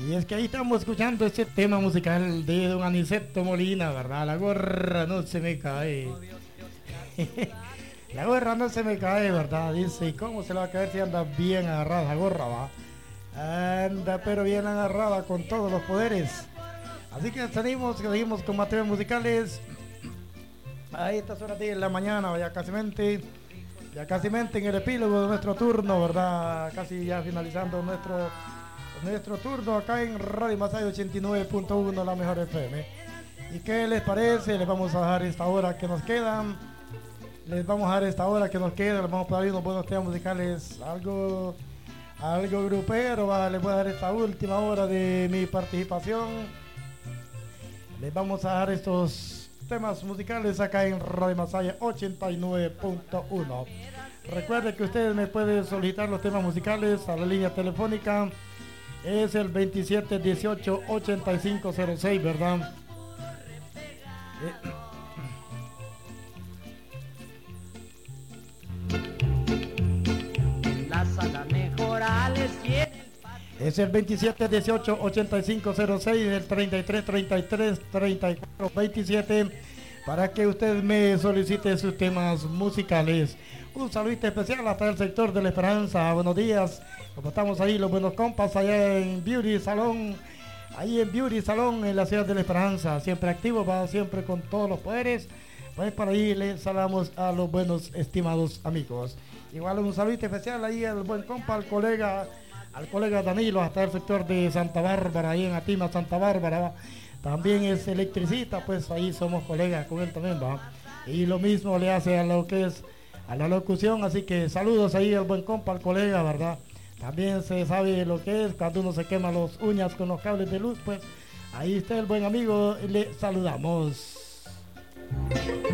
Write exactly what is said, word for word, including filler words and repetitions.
Y es que ahí estamos escuchando este tema musical de don Aniceto Molina, ¿verdad? La gorra no se me cae. La gorra no se me cae, ¿verdad? Dice, ¿y cómo se le va a caer si anda bien agarrada la gorra, va? Anda pero bien agarrada con todos los poderes. Así que salimos, seguimos con materiales musicales. A estas horas de la mañana, ya casi mente, ya casi mente en el epílogo de nuestro turno, ¿verdad? Casi ya finalizando nuestro, nuestro turno acá en Radio Masaya ochenta y nueve punto uno, la mejor F M. ¿Y qué les parece? Les vamos a dejar esta hora que nos quedan. Les vamos a dar esta hora que nos queda, les vamos a dar unos buenos temas musicales, algo, algo grupero, ¿va? Les voy a dar esta última hora de mi participación. Les vamos a dar estos temas musicales acá en Radio Masaya ochenta y nueve punto uno. Recuerden que ustedes me pueden solicitar los temas musicales a la línea telefónica, es el veintisiete dieciocho ochenta y cinco cero seis, ¿verdad? Eh, La sala mejorales tiene. Es el veintisiete dieciocho ochenta y cinco cero seis, el treinta y tres treinta y tres treinta y cuatro veintisiete, para que usted me solicite sus temas musicales. Un saludito especial hasta el sector de La Esperanza. Buenos días, como estamos ahí los buenos compas allá en Beauty Salón, ahí en Beauty Salón en la ciudad de La Esperanza, siempre activo, va siempre con todos los poderes. Pues por ahí les saludamos a los buenos estimados amigos. Igual un saludito especial ahí al buen compa, al colega al colega Danilo hasta el sector de Santa Bárbara, ahí en Atima, Santa Bárbara, ¿va? También es electricista, pues ahí somos colegas con él también, ¿va? Y lo mismo le hace a lo que es a la locución, así que saludos ahí al buen compa, al colega, ¿verdad? También se sabe lo que es cuando uno se quema las uñas con los cables de luz, pues ahí está el buen amigo, le saludamos.